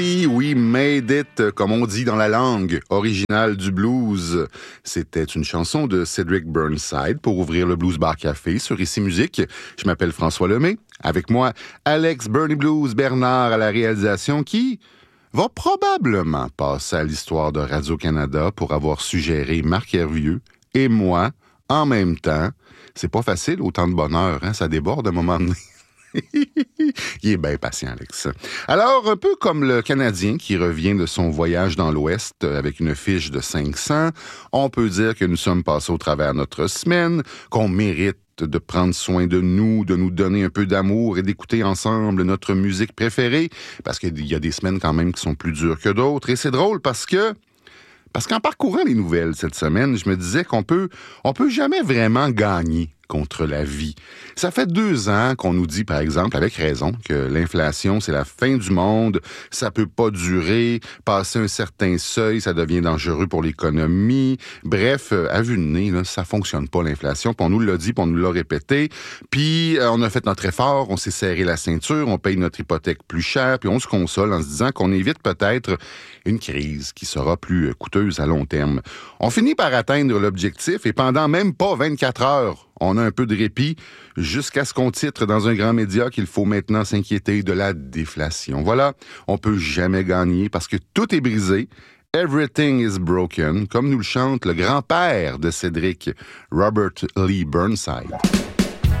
We made it, comme on dit dans la langue originale du blues. C'était une chanson de Cedric Burnside pour ouvrir le Blues Bar Café sur Ici Musique. Je m'appelle François Lemay. Avec moi, Alex Bernie Blues Bernard à la réalisation qui va probablement passer à l'histoire de Radio-Canada pour avoir suggéré Marc Hervieux et moi en même temps. C'est pas facile, autant de bonheur, hein? Ça déborde à un moment donné. Il est bien patient, Alex. Alors, un peu comme le Canadien qui revient de son voyage dans l'Ouest avec une fiche de 500, on peut dire que nous sommes passés au travers notre semaine, qu'on mérite de prendre soin de nous donner un peu d'amour et d'écouter ensemble notre musique préférée, parce qu'il y a des semaines quand même qui sont plus dures que d'autres. Et c'est drôle parce qu'en parcourant les nouvelles cette semaine, je me disais qu'on peut jamais vraiment gagner contre la vie. Ça fait 2 ans qu'on nous dit, par exemple, avec raison, que l'inflation, c'est la fin du monde, ça peut pas durer, passer un certain seuil, ça devient dangereux pour l'économie. Bref, à vue de nez, là, ça fonctionne pas l'inflation, puis on nous l'a dit, puis on nous l'a répété, puis on a fait notre effort, on s'est serré la ceinture, on paye notre hypothèque plus cher, puis on se console en se disant qu'on évite peut-être une crise qui sera plus coûteuse à long terme. On finit par atteindre l'objectif et pendant même pas 24 heures, on a un peu de répit jusqu'à ce qu'on titre dans un grand média qu'il faut maintenant s'inquiéter de la déflation. Voilà, on peut jamais gagner parce que tout est brisé. Everything is broken, comme nous le chante le grand-père de Cédric, Robert Lee Burnside.